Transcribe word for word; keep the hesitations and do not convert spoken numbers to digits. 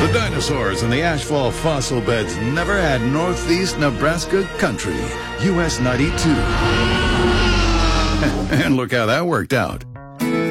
The dinosaurs in the Ashfall fossil beds never had northeast Nebraska country. U S ninety-two. And look how that worked out.